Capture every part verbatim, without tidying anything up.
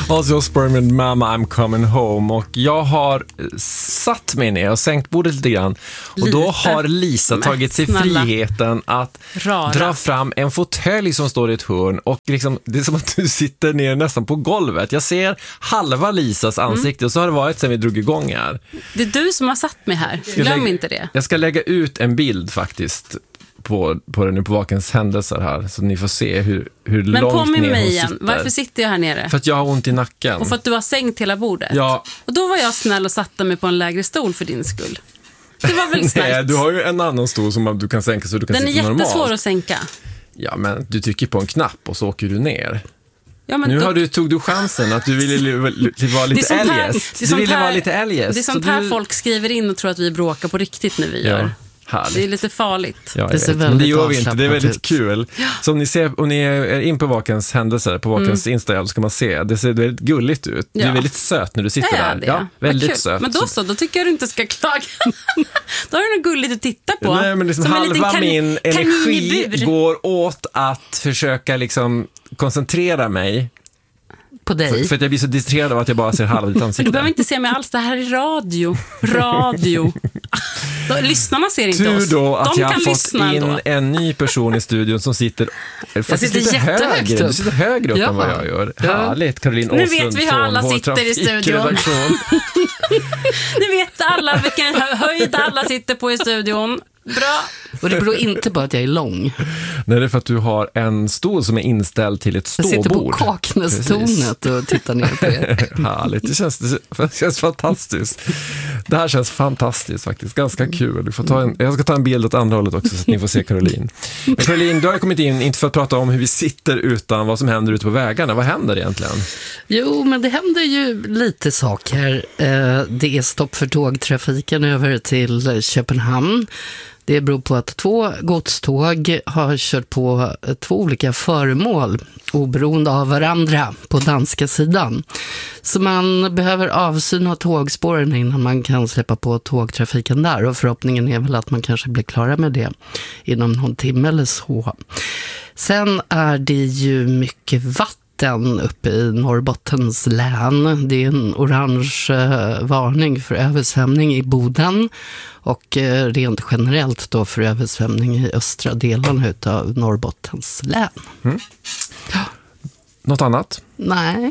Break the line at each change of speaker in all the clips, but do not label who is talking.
Ozzy Osbourne med Mama I'm Coming Home. Och jag har satt mig ner och sänkt bordet lite grann. Och lite. Då har Lisa tagit sig snälla. friheten att Rara. dra fram en fåtölj som står i ett hörn. Och liksom, det är som att du sitter ner nästan på golvet. Jag ser halva Lisas ansikte mm. och så har det varit sen vi drog igång här.
Det är du som har satt mig här. Glöm lägga, inte det.
Jag ska lägga ut en bild faktiskt på, på den nu på Vakens händelser här, så ni får se hur, hur
Men
långt
påminn
ner
mig
hon
igen.
sitter.
Varför sitter jag här nere?
För att jag har ont i nacken.
Och för att du har sänkt hela bordet.
Ja.
Och då var jag snäll och satte mig på en lägre stol för din skull. Det var väl snällt?
Nej, du har ju en annan stol som du kan sänka så du kan
den
sitta normalt.
Den är jättesvår att sänka.
Ja, men du trycker på en knapp och så åker du ner.
Ja, men
nu
då...
har du, tog du chansen att du ville vara lite eljest. Du ville vara lite eljest.
Det är sånt här du... folk skriver in och tror att vi bråkar på riktigt när vi
ja.
gör.
Härligt.
Det är lite farligt.
Ja, det, men det gör vi inte, det är väldigt kul. Så om ni ser, om ni är in på Vakens händelser, på Vakens mm. Instagram, så kan man se, det ser väldigt gulligt ut. Ja. Du är väldigt söt när du sitter där.
Det.
Ja, väldigt söt.
Men då så, då tycker jag du inte ska klaga. Då har du något gulligt att titta på.
Nej, men liksom halva kan- min energi går åt att försöka liksom koncentrera mig
på dig.
För, för att jag blir så distraherad av att jag bara ser halva ditt ansikte.
Du behöver inte se mig alls, det här är radio. Radio. Då, lyssnarna ser inte
Tur
oss.
då att
De
jag har
kan
fått in
ändå.
En ny person i studion som sitter,
jag sitter
lite högre.
Upp.
Du sitter högre upp ja. än vad jag gör. Ja. Härligt, Caroline Åslund.
Nu vet vi hur alla sitter i studion. Nu vet alla vilken höjd alla sitter på i studion. Bra.
Och det beror inte på att jag är lång.
Nej, det är för att du har en stol som är inställd till ett ståbord.
Jag sitter på Kaknästornet och tittar ner på er.
Härligt, det känns, det känns fantastiskt. Det här känns fantastiskt faktiskt, ganska kul. Du får ta en, jag ska ta en bild åt andra hållet också så att ni får se Caroline. Men Caroline, du har kommit in, inte för att prata om hur vi sitter utan vad som händer ute på vägarna. Vad händer egentligen?
Jo, men det händer ju lite saker. Det är stopp för tågtrafiken över till Köpenhamn. Det beror på att två godståg har kört på två olika föremål oberoende av varandra på danska sidan. Så man behöver avsyna tågspåren innan man kan släppa på tågtrafiken där. Och förhoppningen är väl att man kanske blir klara med det inom någon timme eller så. Sen är det ju mycket vatten uppe i Norrbottens län. Det är en orange varning för översvämning i Boden och rent generellt då för översvämning i östra delen av Norrbottens län.
Mm.
Ja.
Något annat?
Nej,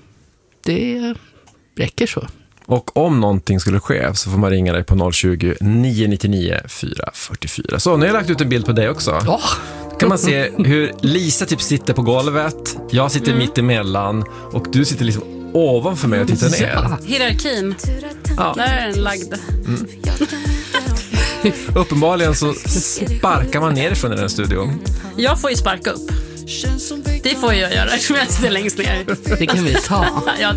det räcker så.
Och om någonting skulle ske så får man ringa dig på noll tjugo, nio nio nio, fyra fyra fyra. Så nu har jag lagt ut en bild på dig också.
Oh.
Kan man se hur Lisa typ sitter på golvet, jag sitter mm. mitt emellan och du sitter liksom ovanför mig och tittar ner.
Ja. Hierarkin. Ja. Där är den lagd. Mm.
Uppenbarligen så sparkar man nerifrån i den studion.
Jag får ju sparka upp. Det får jag göra eftersom jag sitter längst ner.
Det kan vi ta.
Ja,